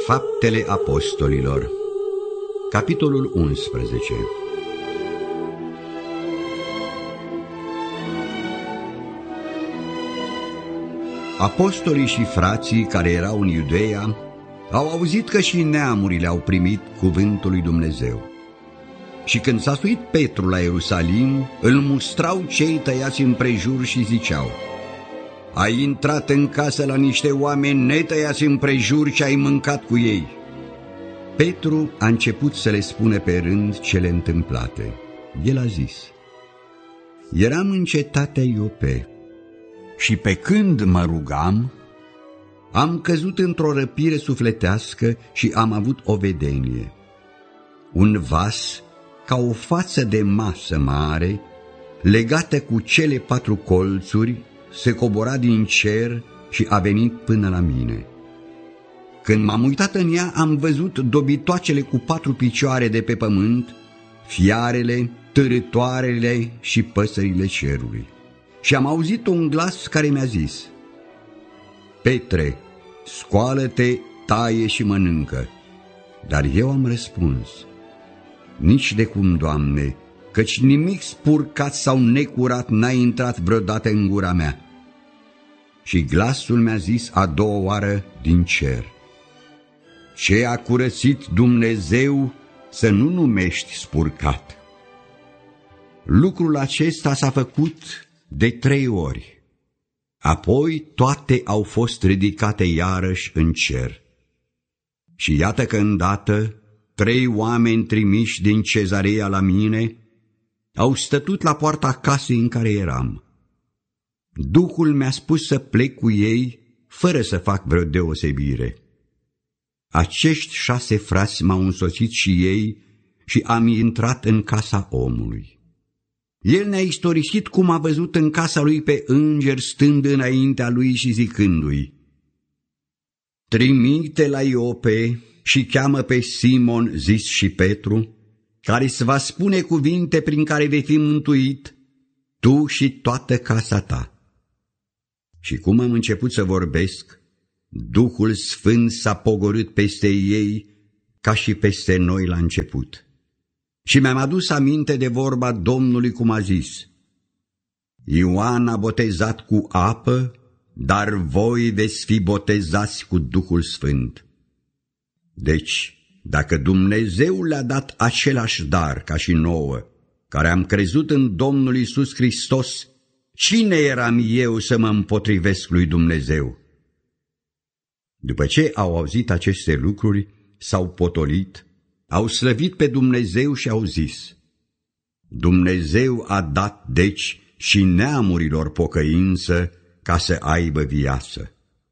Faptele Apostolilor, capitolul 11. Apostolii și frații care erau în Iudeea au auzit că și neamurile au primit cuvântul lui Dumnezeu. Și când s-a suit Petru la Ierusalim, îl mustrau cei tăiați împrejur și ziceau: ai intrat în casă la niște oameni netăiați împrejur și ai mâncat cu ei. Petru a început să le spune pe rând cele întâmplate. El a zis: eram în cetatea Iope și pe când mă rugam, am căzut într-o răpire sufletească și am avut o vedenie. Un vas ca o față de masă mare, legată cu cele 4 colțuri, se cobora din cer și a venit până la mine. Când m-am uitat în ea, am văzut dobitoacele cu 4 picioare de pe pământ, fiarele, târătoarele și păsările cerului. Și am auzit un glas care mi-a zis: Petre, scoală-te, taie și mănâncă. Dar eu am răspuns: nici de cum, Doamne, căci nimic spurcat sau necurat n-a intrat vreodată în gura mea. Și glasul mi-a zis a doua oară din cer: ce a curățit Dumnezeu să nu numești spurcat. Lucrul acesta s-a făcut de 3 ori. Apoi toate au fost ridicate iarăși în cer. Și iată că îndată 3 oameni trimiși din Cezarea la mine au stătut la poarta casei în care eram. Duhul mi-a spus să plec cu ei fără să fac vreo deosebire. Acești 6 frați m-au însoțit și ei și am intrat în casa omului. El ne-a istorisit cum a văzut în casa lui pe înger stând înaintea lui și zicându-i: trimite la Iope și cheamă pe Simon, zis și Petru, care îți va spune cuvinte prin care vei fi mântuit, tu și toată casa ta. Și cum am început să vorbesc, Duhul Sfânt s-a pogorât peste ei ca și peste noi la început. Și mi-am adus aminte de vorba Domnului cum a zis: Ioan a botezat cu apă, dar voi veți fi botezați cu Duhul Sfânt. Deci, dacă Dumnezeu le-a dat același dar ca și nouă, care am crezut în Domnul Iisus Hristos, cine eram eu să mă împotrivesc lui Dumnezeu? După ce au auzit aceste lucruri, s-au potolit, au slăvit pe Dumnezeu și au zis: Dumnezeu a dat deci și neamurilor pocăință ca să aibă viață.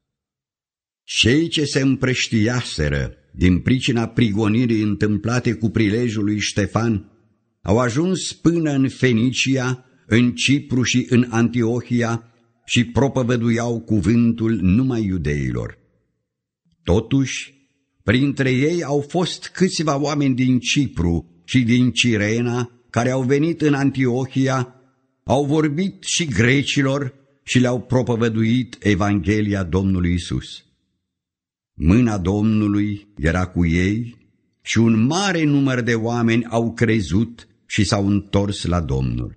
Cei ce se împrăștiaseră din pricina prigonirii întâmplate cu prilejul lui Ștefan au ajuns până în Fenicia, în Cipru și în Antiohia și propovăduiau cuvântul numai iudeilor. Totuși, printre ei au fost câțiva oameni din Cipru și din Cirena care au venit în Antiohia, au vorbit și grecilor și le-au propovăduit Evanghelia Domnului Iisus. Mâna Domnului era cu ei și un mare număr de oameni au crezut și s-au întors la Domnul.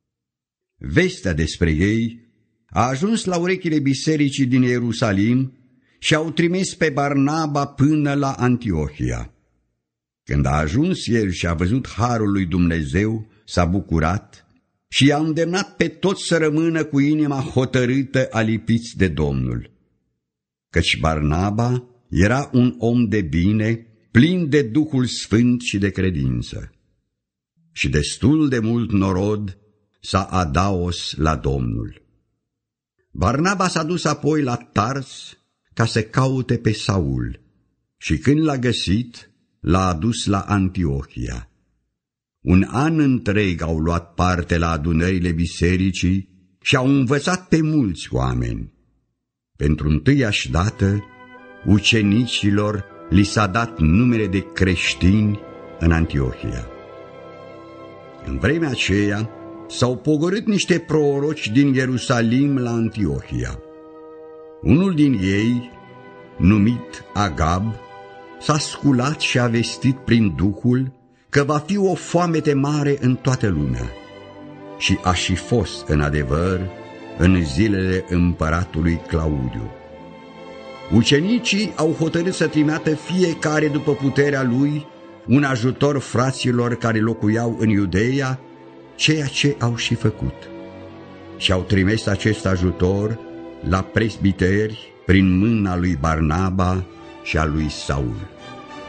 Vestea despre ei a ajuns la urechile bisericii din Ierusalim și au trimis pe Barnaba până la Antiohia. Când a ajuns el și a văzut harul lui Dumnezeu, s-a bucurat și i-a îndemnat pe toți să rămână cu inima hotărâtă alipiți de Domnul. Căci Barnaba era un om de bine, plin de Duhul Sfânt și de credință. Și destul de mult norod s-a adaos la Domnul. Barnaba s-a dus apoi la Tars ca să caute pe Saul și când l-a găsit, l-a adus la Antiohia. 1 an întreg au luat parte la adunările bisericii și au învățat pe mulți oameni. Pentru întâiași dată, ucenicilor li s-a dat numele de creștini în Antiohia. În vremea aceea s-au pogorât niște proroci din Ierusalim la Antiohia. Unul din ei, numit Agab, s-a sculat și a vestit prin Duhul că va fi o foamete mare în toată lumea. Și a și fost, în adevăr, în zilele împăratului Claudiu. Ucenicii au hotărât să trimită fiecare după puterea lui un ajutor fraților care locuiau în Iudeea, ceea ce au și făcut. Și au trimis acest ajutor la presbiteri prin mâna lui Barnaba și a lui Saul.